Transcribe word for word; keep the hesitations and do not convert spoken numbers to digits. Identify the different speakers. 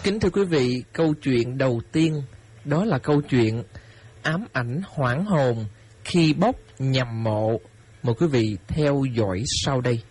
Speaker 1: Kính thưa quý vị, câu chuyện đầu tiên đó là câu chuyện ám ảnh hoảng hồn khi bốc nhầm mộ. Mời quý vị theo dõi sau đây.